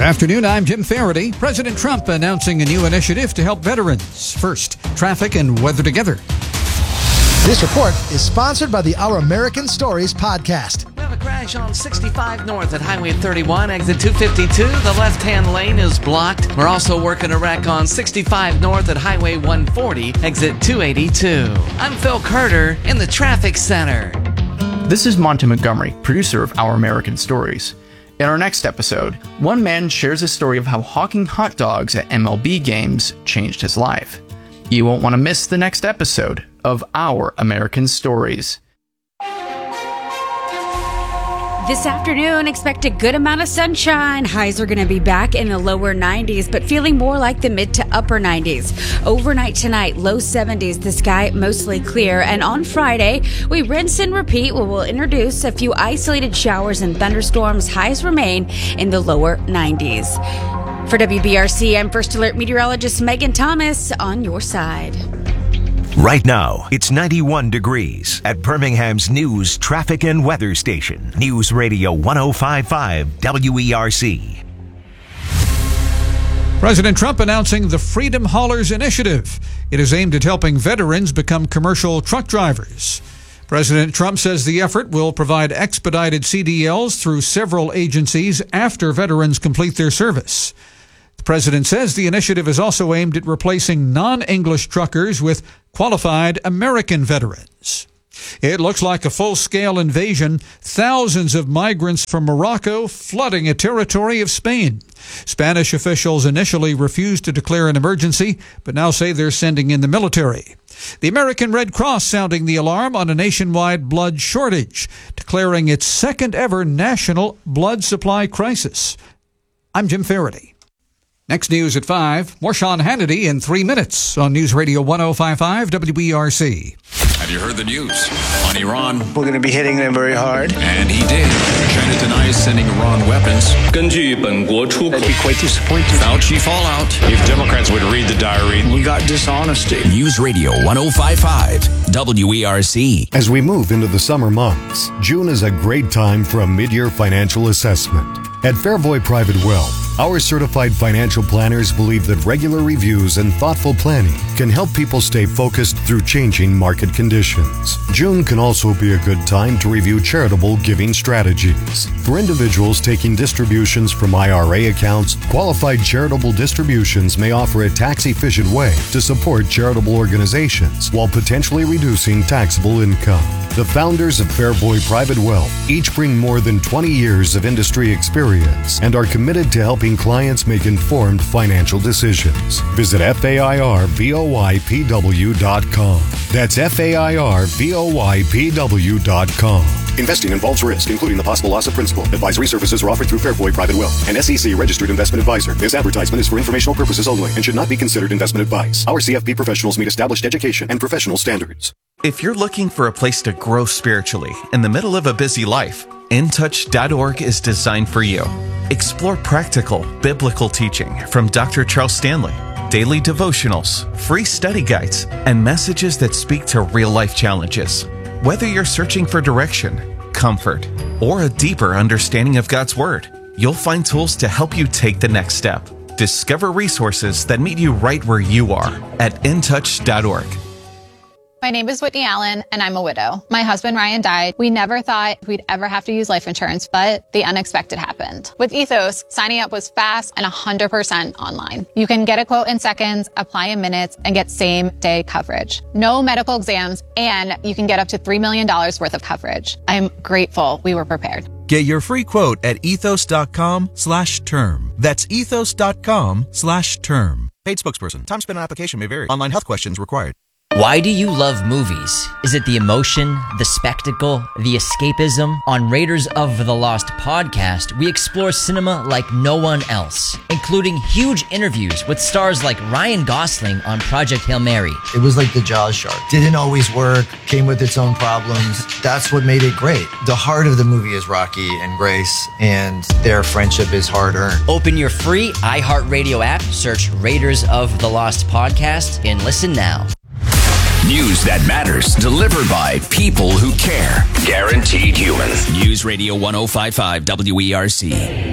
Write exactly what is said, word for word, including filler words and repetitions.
Afternoon, I'm Jim Faraday. President Trump announcing a new initiative to help veterans. First, traffic and weather together. This report is sponsored by the Our American Stories podcast. We have a crash on sixty-five north at Highway thirty-one, exit two fifty-two. The left-hand lane is blocked. We're also working a wreck on sixty-five north at Highway one forty, exit two eighty-two. I'm Phil Carter in the traffic center. This is Monty Montgomery, producer of Our American Stories. In our next episode, one man shares a story of how hawking hot dogs at M L B games changed his life. You won't want to miss the next episode of Our American Stories. This afternoon, expect a good amount of sunshine. Highs are going to be back in the lower nineties, but feeling more like the mid to upper nineties. Overnight tonight, low seventies, the sky mostly clear. And on Friday, we rinse and repeat. We will introduce a few isolated showers and thunderstorms. Highs remain in the lower nineties. For W B R C, I'm First Alert Meteorologist Megan Thomas on your side. Right now, it's ninety-one degrees at Birmingham's news, traffic, and weather station. News Radio one oh five point five W E R C. President Trump announcing the Freedom Haulers Initiative. It is aimed at helping veterans become commercial truck drivers. President Trump says the effort will provide expedited C D Ls through several agencies after veterans complete their service. The president says the initiative is also aimed at replacing non-English truckers with qualified American veterans. It looks like a full-scale invasion. Thousands of migrants from Morocco flooding a territory of Spain. Spanish officials initially refused to declare an emergency, but now say they're sending in the military. The American Red Cross sounding the alarm on a nationwide blood shortage, declaring its second-ever national blood supply crisis. I'm Jim Faraday. Next news at five. More Sean Hannity in three minutes on News Radio one oh five point five W E R C. Have you heard the news on Iran? We're going to be hitting them very hard. And he did. China denies sending Iran weapons. That'd be quite disappointing. Fauci fallout. If Democrats would read the diary. We got dishonesty. News Radio one oh five point five W E R C. As we move into the summer months, June is a great time for a mid-year financial assessment. At Fairvoy Private Wealth, our certified financial planners believe that regular reviews and thoughtful planning can help people stay focused through changing market conditions. June can also be a good time to review charitable giving strategies. For individuals taking distributions from I R A accounts, qualified charitable distributions may offer a tax-efficient way to support charitable organizations while potentially reducing taxable income. The founders of Fairvoy Private Wealth each bring more than twenty years of industry experience and are committed to helping clients make informed financial decisions. Visit F A I R V O Y P W dot com. That's F A I R V O Y P W dot com. Investing involves risk, including the possible loss of principal. Advisory services are offered through Fairvoy Private Wealth, an S E C-registered investment advisor. This advertisement is for informational purposes only and should not be considered investment advice. Our C F P professionals meet established education and professional standards. If you're looking for a place to grow spiritually in the middle of a busy life, In Touch dot org is designed for you. Explore practical, biblical teaching from Doctor Charles Stanley, daily devotionals, free study guides, and messages that speak to real-life challenges. Whether you're searching for direction, comfort, or a deeper understanding of God's Word, you'll find tools to help you take the next step. Discover resources that meet you right where you are at In Touch dot org. My name is Whitney Allen, and I'm a widow. My husband, Ryan, died. We never thought we'd ever have to use life insurance, but the unexpected happened. With Ethos, signing up was fast and one hundred percent online. You can get a quote in seconds, apply in minutes, and get same-day coverage. No medical exams, and you can get up to three million dollars worth of coverage. I'm grateful we were prepared. Get your free quote at ethos.com slash term. That's ethos.com slash term. Paid spokesperson. Time spent on application may vary. Online health questions required. Why do you love movies? Is it the emotion, the spectacle, the escapism? On Raiders of the Lost podcast, we explore cinema like no one else, including huge interviews with stars like Ryan Gosling on Project Hail Mary. It was like the Jaws shark. Didn't always work, came with its own problems. That's what made it great. The heart of the movie is Rocky and Grace, and their friendship is hard-earned. Open your free iHeartRadio app, search Raiders of the Lost podcast, and listen now. News that matters, delivered by people who care. Guaranteed Human. News Radio one oh five point five W E R C.